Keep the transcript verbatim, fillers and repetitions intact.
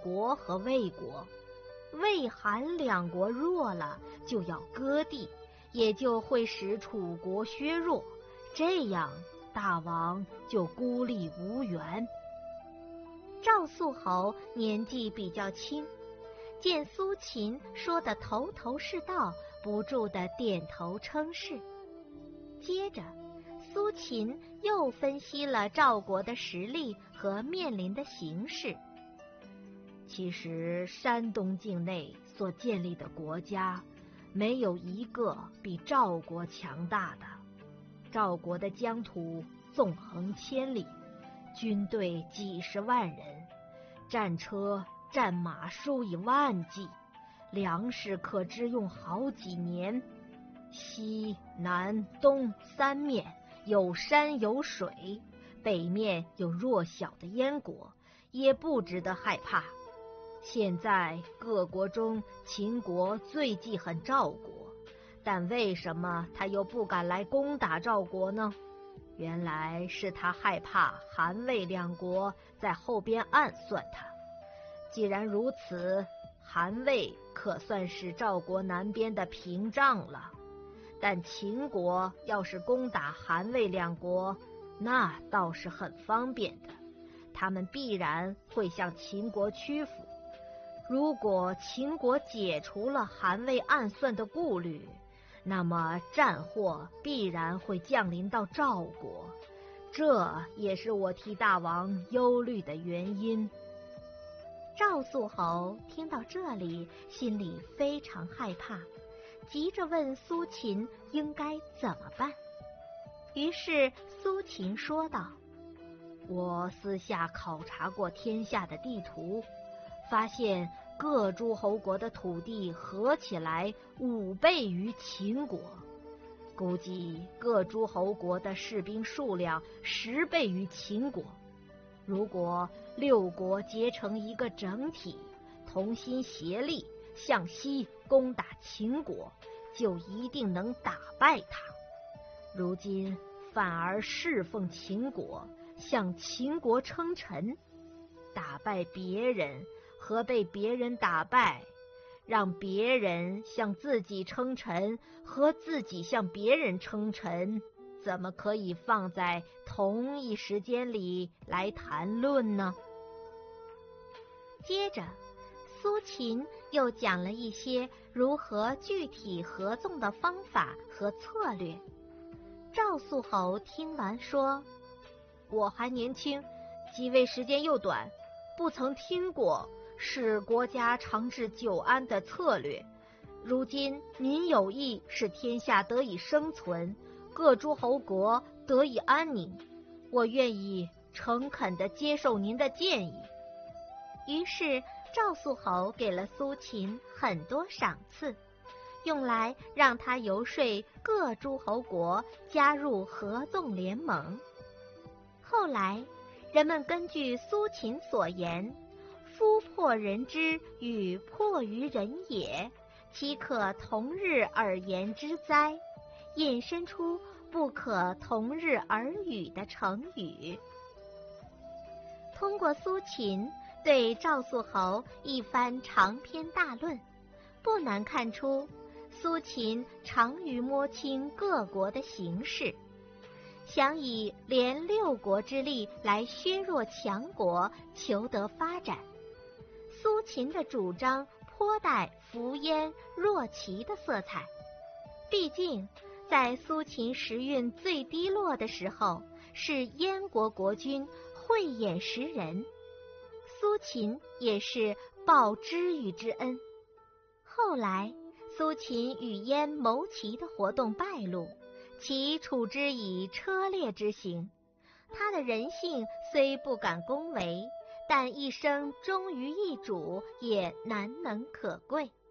国和魏国。魏韩两国弱了，就要割地，也就会使楚国削弱，这样大王就孤立无援。赵肃侯年纪比较轻，见苏秦说的头头是道，不住地点头称是。接着苏秦又分析了赵国的实力和面临的形势。其实山东境内所建立的国家，没有一个比赵国强大的。赵国的疆土纵横千里，军队几十万人，战车战马数以万计，粮食可支用好几年。西南东三面有山有水，北面有弱小的燕国，也不值得害怕。现在各国中，秦国最记恨赵国，但为什么他又不敢来攻打赵国呢？原来是他害怕韩魏两国在后边暗算他。既然如此，韩魏可算是赵国南边的屏障了。但秦国要是攻打韩魏两国，那倒是很方便的，他们必然会向秦国屈服。如果秦国解除了韩魏暗算的顾虑，那么战祸必然会降临到赵国，这也是我替大王忧虑的原因。赵肃侯听到这里，心里非常害怕，急着问苏秦应该怎么办。于是苏秦说道：我私下考察过天下的地图，发现各诸侯国的土地合起来五倍于秦国，估计各诸侯国的士兵数量十倍于秦国。如果六国结成一个整体，同心协力向西攻打秦国，就一定能打败他。如今反而侍奉秦国，向秦国称臣，打败别人和被别人打败，让别人向自己称臣和自己向别人称臣，怎么可以放在同一时间里来谈论呢？接着苏秦又讲了一些如何具体合纵的方法和策略。赵肃侯听完说：我还年轻，即位时间又短，不曾听过使国家长治久安的策略。如今您有意使天下得以生存，各诸侯国得以安宁，我愿意诚恳地接受您的建议。于是赵肃侯给了苏秦很多赏赐，用来让他游说各诸侯国加入合纵联盟。后来人们根据苏秦所言，夫破人之与破于人也，岂可同日而言之哉，引申出不可同日而语的成语。通过苏秦对赵肃侯一番长篇大论，不难看出苏秦长于摸清各国的形势，想以联六国之力来削弱强国，求得发展。苏秦的主张颇带伏燕弱齐的色彩，毕竟在苏秦时运最低落的时候，是燕国国君慧眼识人，苏秦也是报知遇之恩。后来苏秦与燕谋齐的活动败露，其处之以车裂之刑。他的人性虽不敢恭维，但一生忠于一主也难能可贵。